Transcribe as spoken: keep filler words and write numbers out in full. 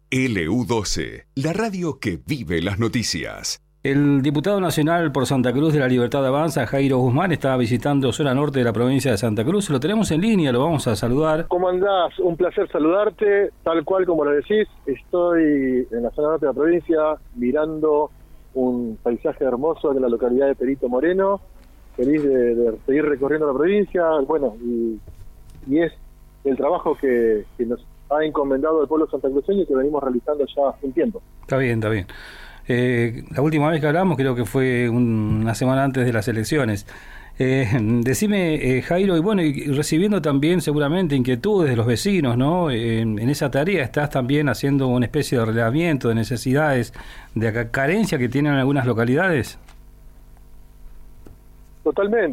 L U doce, la radio que vive las noticias. El diputado nacional por Santa Cruz de la Libertad Avanza, Jairo Guzmán, está visitando zona norte de la provincia de Santa Cruz. Lo tenemos en línea, lo vamos a saludar. ¿Cómo andás? Un placer saludarte. Tal cual como lo decís, estoy en la zona norte de la provincia mirando un paisaje hermoso de la localidad de Perito Moreno. Feliz de, de seguir recorriendo la provincia. Bueno, y, y es el trabajo que, que nos ha encomendado el pueblo santacruceño y que venimos realizando ya hace un tiempo. Está bien, está bien. Eh, la última vez que hablamos creo que fue un, una semana antes de las elecciones. Eh, decime, eh, Jairo, y bueno, y recibiendo también seguramente inquietudes de los vecinos, ¿no? Eh, en esa tarea estás también haciendo una especie de relevamiento de necesidades, de carencia que tienen algunas localidades. Totalmente.